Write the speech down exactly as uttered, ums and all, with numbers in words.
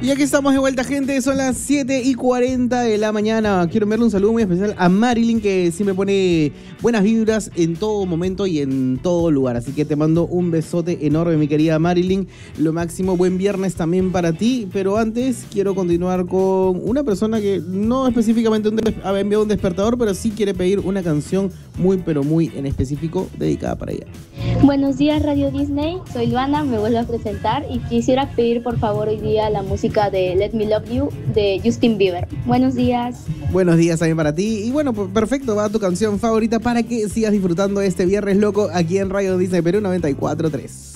Y aquí estamos de vuelta, gente. Son las siete y cuarenta de la mañana. Quiero enviarle un saludo muy especial a Marilyn, que siempre pone buenas vibras en todo momento y en todo lugar. Así que te mando un besote enorme, mi querida Marilyn. Lo máximo, buen viernes también para ti. Pero antes quiero continuar con una persona que no específicamente un des- ha enviado un despertador, pero sí quiere pedir una canción muy, pero muy en específico dedicada para ella. Buenos días, Radio Disney. Soy Luana, me vuelvo a presentar y quisiera pedir por favor hoy día la música de Let Me Love You de Justin Bieber. Buenos días. Buenos días también para ti. Y bueno, pues perfecto, va tu canción favorita para que sigas disfrutando este viernes loco aquí en Radio Disney Perú noventa y cuatro punto tres.